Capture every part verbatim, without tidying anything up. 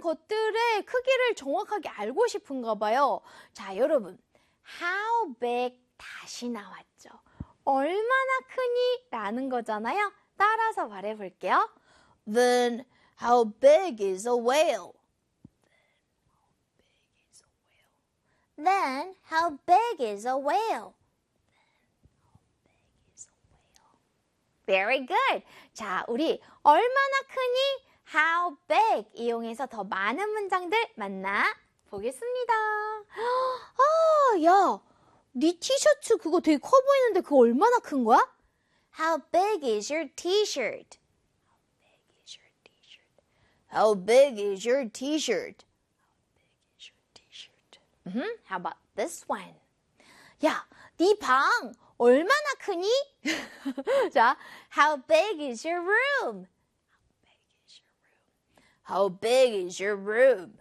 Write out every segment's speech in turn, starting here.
것들의 크기를 정확하게 알고 싶은가 봐요. 자, 여러분. How big 다시 나왔죠. 얼마나 크니? 라는 거잖아요. 따라서 말해볼게요. Then how big is a whale? Then how big is a whale? Very good. 자, 우리 얼마나 크니? How big 이용해서 더 많은 문장들 만나 보겠습니다. 아, 야, 네 티셔츠 그거 되게 커 보이는데 그거 얼마나 큰 거야? How big is your t-shirt? How big is your t-shirt? Mm-hmm. How about this one? 야, 네 방 얼마나 크니? 자, how big is your room? How big is your room?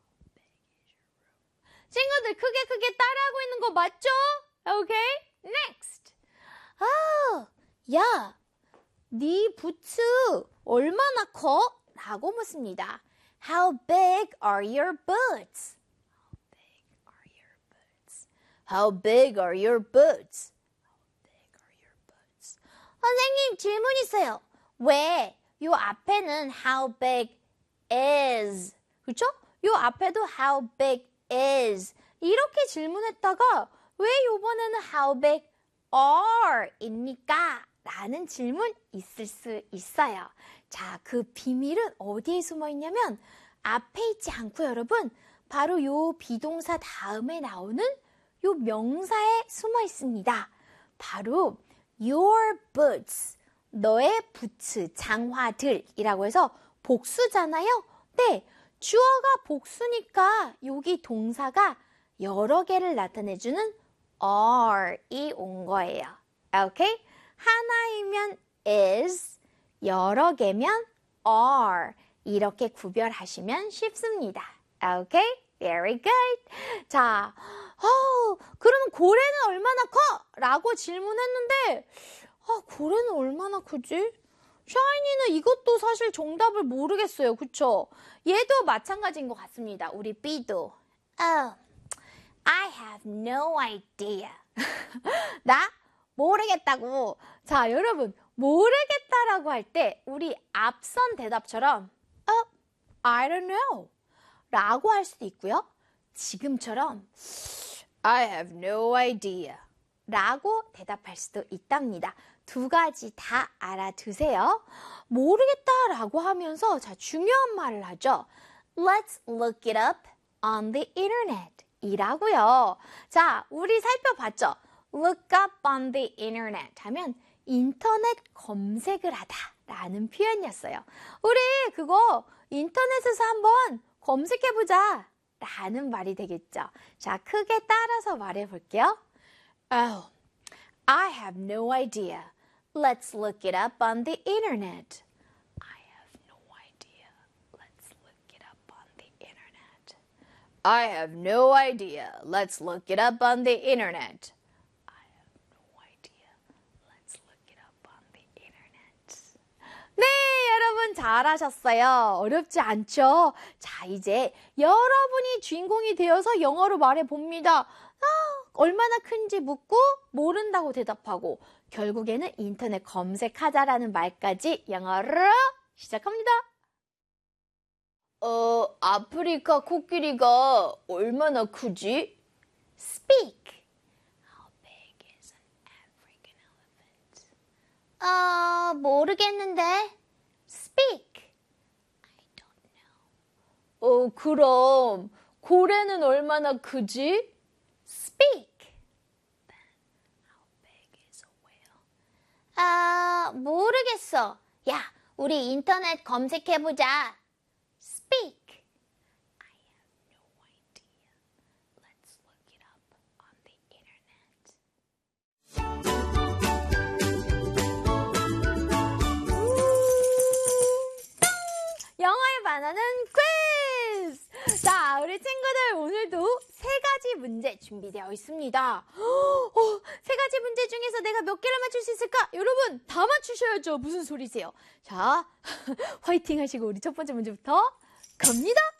친구들 크게 크게 따라하고 있는 거 맞죠? Okay, next. 아, 야, 네 부츠 얼마나 커? 라고 묻습니다. How big are your boots? How big are your boots? 선생님 질문 있어요. 왜 요 앞에는 how big is 그렇죠? 요 앞에도 how big is 이렇게 질문했다가 왜 요번에는 how big are 입니까? 라는 질문 있을 수 있어요. 자, 그 비밀은 어디에 숨어 있냐면 앞에 있지 않고 여러분 바로 요 비동사 다음에 나오는 요 명사에 숨어 있습니다. 바로 your boots, 너의 부츠, 장화들이라고 해서 복수잖아요. 네, 주어가 복수니까 여기 동사가 여러 개를 나타내주는 are이 온 거예요. 오케이? 하나이면 is, 여러 개면 are 이렇게 구별하시면 쉽습니다. 오케이? Very good. 자, 어, 그러면 고래는 얼마나 커? 라고 질문했는데 아, 고래는 얼마나 크지? 샤이니는 이것도 사실 정답을 모르겠어요. 그쵸? 얘도 마찬가지인 것 같습니다. 우리 B도. Oh, I have no idea. 나 모르겠다고. 자, 여러분 모르겠다라고 할 때 우리 앞선 대답처럼 Oh, I don't know 라고 할 수도 있고요. 지금처럼 I have no idea 라고 대답할 수도 있답니다. 두 가지 다 알아두세요. 모르겠다라고 하면서 자, 중요한 말을 하죠. Let's look it up on the internet 이라고요. 자, 우리 살펴봤죠. Look up on the internet 하면 인터넷 검색을 하다 라는 표현이었어요. 우리 그거 인터넷에서 한번 검색해보자 라는 말이 되겠죠. 자, 크게 따라서 말해볼게요. Oh, I have no idea. Let's look it up on the internet. I have no idea. Let's look it up on the internet. I have no idea. Let's look it up on the internet. I have no idea. Let's look it up on the internet. 네, 여러분 잘하셨어요. 어렵지 않죠? 자, 이제 여러분이 주인공이 되어서 영어로 말해봅니다. 아, 얼마나 큰지 묻고 모른다고 대답하고 결국에는 인터넷 검색하자라는 말까지 영어로 시작합니다. 어, 아프리카 코끼리가 얼마나 크지? Speak. How big is an African elephant? 어, 모르겠는데. Speak. I don't know. 어, 그럼 고래는 얼마나 크지? Speak. 아, 모르겠어. 야, 우리 인터넷 검색해보자. Speak. I have no idea. Let's look it up on the internet. 영어에 반하는 퀴즈! 자, 우리 친구들 오늘도 세 가지 문제 준비되어 있습니다. 어, 세 가지 문제 중에서 내가 몇 개를 맞출 수 있을까? 여러분 다 맞추셔야죠. 무슨 소리세요? 자, 화이팅 하시고 우리 첫 번째 문제부터 갑니다.